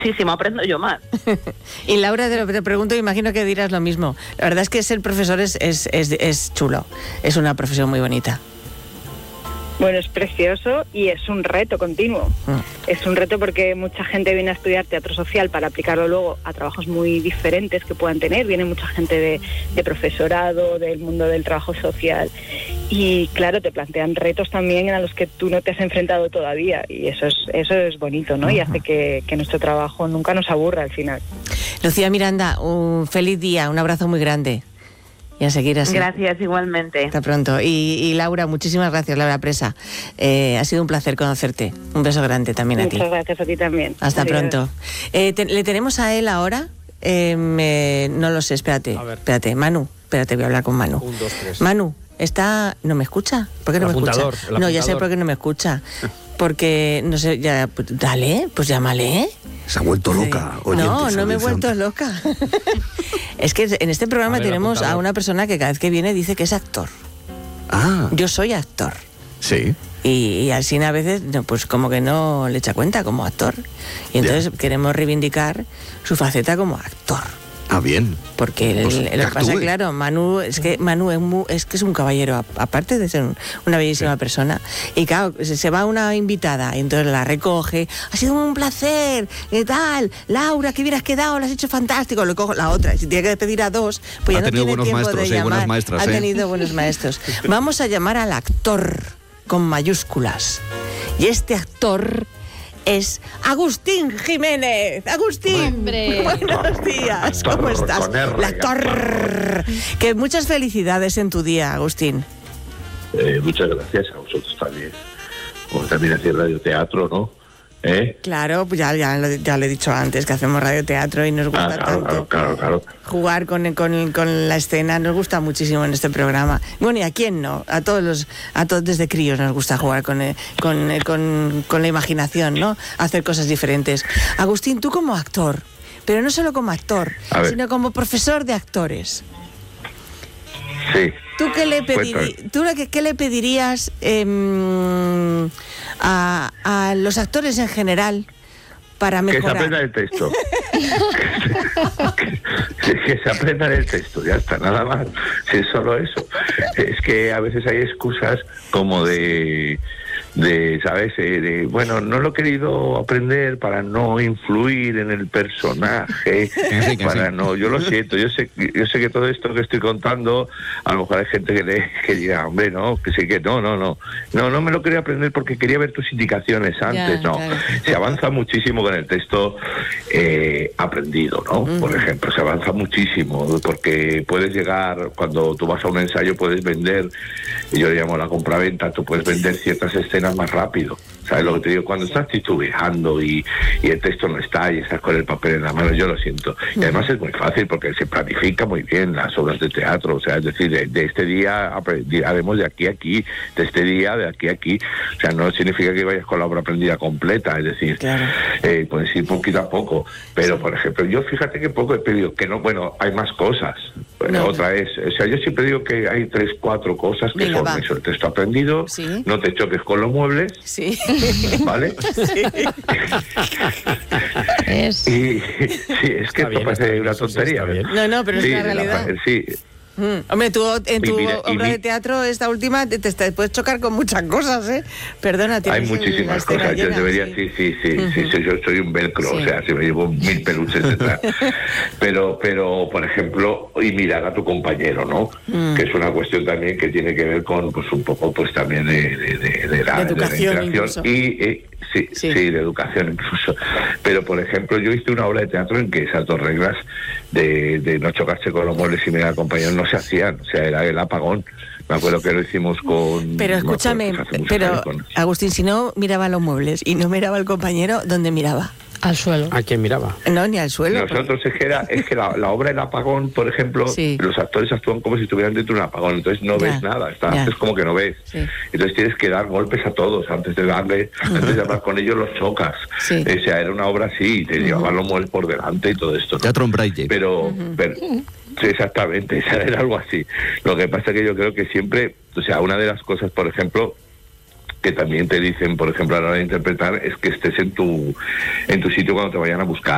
muchísimo, aprendo yo más. Y Laura, te pregunto, imagino que dirás lo mismo. La verdad es que ser profesor es chulo, es una profesión muy bonita. Bueno, es precioso y es un reto continuo. Es un reto porque mucha gente viene a estudiar teatro social para aplicarlo luego a trabajos muy diferentes que puedan tener. Viene mucha gente de profesorado, del mundo del trabajo social. Y claro, te plantean retos también a los que tú no te has enfrentado todavía. Y eso es bonito, ¿no? Y hace que nuestro trabajo nunca nos aburra al final. Lucía Miranda, un feliz día, un abrazo muy grande. Y a seguir así. Gracias, igualmente. Hasta pronto. Y Laura, muchísimas gracias, Laura Presa. Ha sido un placer conocerte. Un beso grande también a ti. Muchas gracias a ti también. Hasta pronto. ¿Le tenemos a él ahora? No lo sé, espérate. Espérate, Manu. Espérate, voy a hablar con Manu. 1, 2, 3. Manu, ¿no me escucha? ¿Por qué no me escucha? No, ya sé por qué no me escucha. Porque, no sé, ya... Dale, pues llámale. Se ha vuelto loca. No me he vuelto loca. Es que en este programa tenemos a una persona que cada vez que viene dice que es actor. Yo soy actor. Sí. Y Alsina a veces, pues como que no le echa cuenta como actor. Y entonces queremos reivindicar su faceta como actor. Bien. Porque Pues lo que pasa, claro, Manu es que es un caballero, aparte de ser una bellísima persona. Y claro, se va una invitada, y entonces la recoge. Ha sido un placer, ¿qué tal? Laura, que hubieras quedado, lo has hecho fantástico. Lo cojo la otra, y si tiene que despedir a dos, pues ya no tiene tiempo de llamar. Buenas maestras, ha tenido buenos maestros. Vamos a llamar al actor con mayúsculas. Y este actor es Agustín Jiménez. Agustín, ¡hombre! Buenos días, ¿cómo estás? El actor. Que muchas felicidades en tu día, Agustín. Muchas gracias a vosotros también. Como también hacéis radioteatro, ¿no? Claro, pues ya lo he dicho antes, que hacemos radioteatro y nos gusta tanto. Claro. Jugar con la escena, nos gusta muchísimo en este programa. Bueno, ¿y a quién no? A todos desde críos nos gusta jugar con la imaginación, ¿no? Hacer cosas diferentes. Agustín, tú como actor, pero no solo como actor, sino como profesor de actores. Sí. ¿Tú qué le pedirías a los actores en general para mejorar? Que se aprendan el texto. que se aprendan el texto, ya está, nada más. Si es solo eso. Es que a veces hay excusas como ¿sabes? Bueno, no lo he querido aprender para no influir en el personaje, yo lo siento, yo sé que todo esto que estoy contando, a lo mejor hay gente que diga, hombre, no, que sí que no me lo quería aprender porque quería ver tus indicaciones antes, claro. Se avanza muchísimo con el texto aprendido, ¿no? Por ejemplo, se avanza muchísimo, porque puedes llegar, cuando tú vas a un ensayo puedes vender, yo le llamo la compraventa, tú puedes vender ciertas escenas más rápido, ¿sabes lo que te digo? Cuando estás titubeando y el texto no está y estás con el papel en la mano, yo lo siento. Y además es muy fácil porque se planifica muy bien las obras de teatro, o sea, es decir, de este día haremos de aquí a aquí, de este día de aquí a aquí, o sea, no significa que vayas con la obra aprendida completa, es decir, claro. Puedes ir poquito a poco, pero por ejemplo, yo fíjate que poco he pedido, que no, bueno, hay más cosas. Otra es, o sea, yo siempre digo que hay 3, 4 cosas que son eso, el texto aprendido, ¿sí? No te choques con los muebles, ¿sí? ¿Vale? Sí. Sí, es que esto parece una tontería. No, pero es la realidad. Sí. Hombre, tú en tu obra de teatro, esta última, te puedes chocar con muchas cosas, ¿eh? Perdona, hay muchísimas cosas, yo debería, sí, yo soy un velcro, o sea, si me llevo 1000 peluches detrás. pero, por ejemplo, y mirar a tu compañero, ¿no? Que es una cuestión también que tiene que ver con, pues un poco, pues también de la interacción. Sí, de educación incluso. Pero, por ejemplo, yo hice una obra de teatro en que esas 2 reglas de no chocarse con los muebles y mirar al compañero no se hacían, o sea, era el apagón. Me acuerdo que lo hicimos con... Pero escúchame, Agustín, si no miraba los muebles y no miraba al compañero, ¿dónde miraba? Al suelo. ¿A quién miraba? No, ni al suelo. Nosotros es que la obra El Apagón, por ejemplo, los actores actúan como si estuvieran dentro de un apagón, entonces no ves nada, es como que no ves. Sí. Entonces tienes que dar golpes a todos, antes de hablar con ellos los chocas. Sí. O sea, era una obra así, te llevaban los muebles por delante y todo esto, ¿no? Teatro en braille. Pero sí, exactamente, era algo así. Lo que pasa es que yo creo que siempre, o sea, una de las cosas, por ejemplo, que también te dicen, por ejemplo, a la hora de interpretar, es que estés en tu sitio cuando te vayan a buscar.